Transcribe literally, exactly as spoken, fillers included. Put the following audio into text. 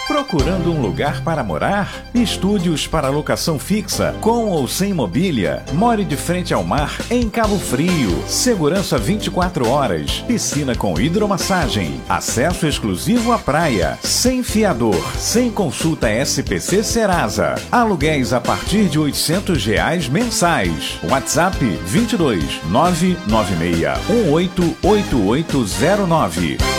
Procurando um lugar para morar? Estúdios para locação fixa, com ou sem mobília. More de frente ao mar, em Cabo Frio. Segurança vinte e quatro horas. Piscina com hidromassagem. Acesso exclusivo à praia. Sem fiador. Sem consulta S P C Serasa. Aluguéis a partir de oitocentos reais mensais. WhatsApp vinte e dois, nove nove seis um oito oito oito zero nove.